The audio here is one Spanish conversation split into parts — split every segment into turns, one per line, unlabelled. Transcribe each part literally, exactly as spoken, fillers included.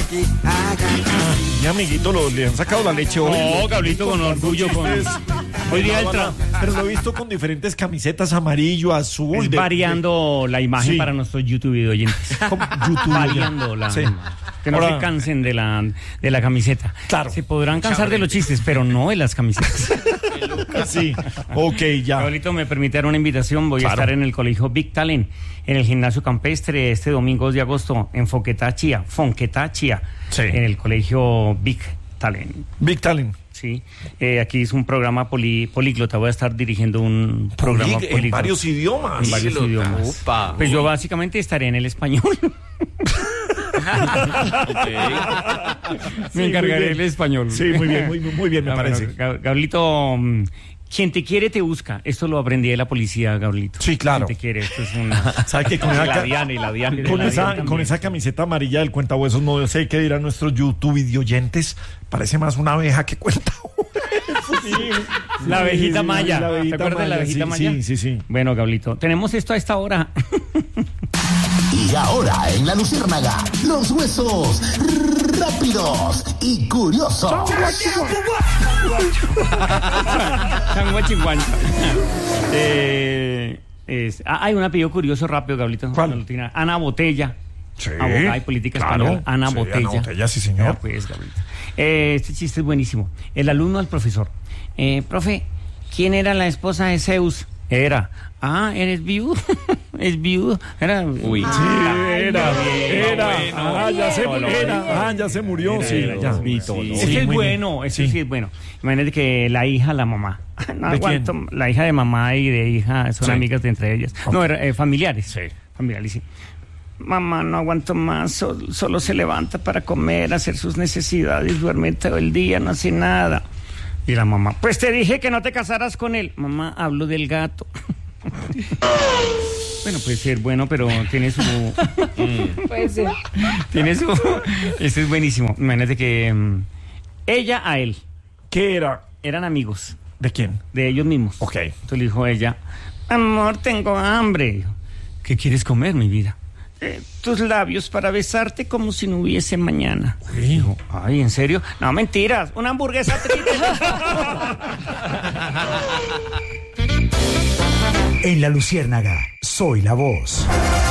Mi amiguito, lo, le han sacado la leche hoy.
No, Gablito, con orgullo. Con... Hoy día el tra...
Pero lo he visto con diferentes camisetas, amarillo, azul.
Es
de,
variando
de...
la imagen
sí.
para nuestros YouTube oyentes.
YouTube
variando la...
Sí.
Que no
Ahora...
se cansen de la, de la camiseta.
Claro.
Se podrán cansar Chale. de los chistes, pero no de las camisetas.
Sí, ok, ya.
Gablito, me permite dar una invitación. Voy claro. a estar en el colegio Big Talent, en el gimnasio campestre, este domingo dos de agosto, en Fonquetá, Chía. Fonquetá, Chía. Sí. En el colegio Big Talent.
Big Talent.
Sí, eh, aquí es un programa poli, políglota, voy a estar dirigiendo un programa
Polig
políglota.
En varios idiomas.
En varios
Políglota.
idiomas.
Opa.
Pues yo básicamente estaré en el español.
Okay.
Me
sí,
encargaré del español.
Sí, muy bien, muy, muy bien, me
no,
parece.
Gablito, quien te quiere te busca. Esto lo aprendí de la policía, Gablito.
Sí, claro.
Quien te quiere, esto es una...
¿Sabe qué? Con, esa,
la Diana y la Diana.
Con,
la
esa,
Diana
con esa camiseta amarilla del cuentahuesos, no sé qué dirán nuestros YouTube videoyentes. Parece más una abeja que cuenta.
Sí, la abejita maya. La abejita ¿Te acuerdas de la abejita
sí,
maya?
Sí, sí, sí.
Bueno, Gablito, tenemos esto a esta hora.
Y ahora en La Luciérnaga, los huesos rápidos y curiosos.
eh, es, ah, hay un apellido curioso rápido, Gablito.
¿Cuál?
Ana Botella.
Sí,
abogada y política
claro,
española. Ana
sí,
Botella.
Ana Botella, sí, señor.
Ah, pues, Gablito. Eh, este chiste es buenísimo. El alumno al profesor. Eh, profe, ¿quién era la esposa de Zeus? Era. Ah, ¿eres viudo? ¿Es viudo? Era.
Uy. Sí, era. Era. Bueno, ah, ya se murió. Era. Ah, ya se murió. Era, sí, era, ya. Sí,
sí. Ese es bueno. Ese sí. sí es bueno. Imagínate que la hija, la mamá. No
¿De
aguanto.
quién?
La hija de mamá y de hija son sí. amigas de entre ellas. Okay. No, era, eh, familiares.
Sí.
Familiares, sí. Mamá, no aguanto más, solo, solo se levanta para comer, hacer sus necesidades, duerme todo el día, no hace nada. Y la mamá, pues te dije que no te casaras con él. Mamá, hablo del gato. Bueno, puede ser bueno, pero tiene su... puede ser. Tiene su... Este es buenísimo. Imagínate que um, ella a él.
¿Qué era?
Eran amigos.
¿De quién?
De ellos mismos.
Ok.
Entonces le dijo ella, amor, tengo hambre. Dijo, ¿qué quieres comer, mi vida? Eh, tus labios para besarte como si no hubiese mañana. Dijo, ay, ¿en serio? No, mentiras, una hamburguesa triste.
En La Luciérnaga, soy la voz.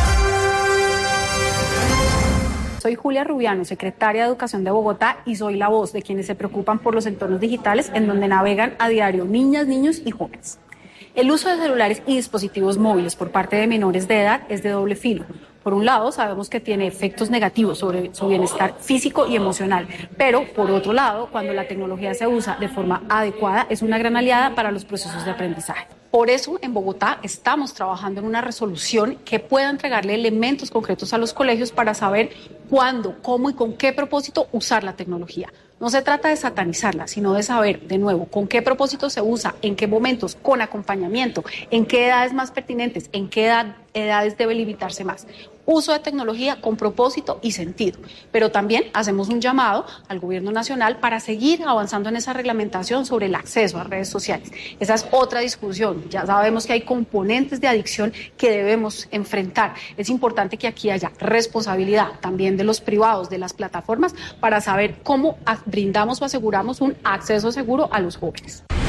Soy Julia Rubiano, secretaria de Educación de Bogotá, y soy la voz de quienes se preocupan por los entornos digitales en donde navegan a diario niñas, niños y jóvenes. El uso de celulares y dispositivos móviles por parte de menores de edad es de doble filo. Por un lado, sabemos que tiene efectos negativos sobre su bienestar físico y emocional, pero por otro lado, cuando la tecnología se usa de forma adecuada, es una gran aliada para los procesos de aprendizaje. Por eso, en Bogotá estamos trabajando en una resolución que pueda entregarle elementos concretos a los colegios para saber cuándo, cómo y con qué propósito usar la tecnología. No se trata de satanizarla, sino de saber, de nuevo, con qué propósito se usa, en qué momentos, con acompañamiento, en qué edades más pertinentes, en qué edad, edades debe limitarse más. Uso de tecnología con propósito y sentido. Pero también hacemos un llamado al gobierno nacional para seguir avanzando en esa reglamentación sobre el acceso a redes sociales. Esa es otra discusión. Ya sabemos que hay componentes de adicción que debemos enfrentar. Es importante que aquí haya responsabilidad también de los privados, de las plataformas, para saber cómo brindamos o aseguramos un acceso seguro a los jóvenes.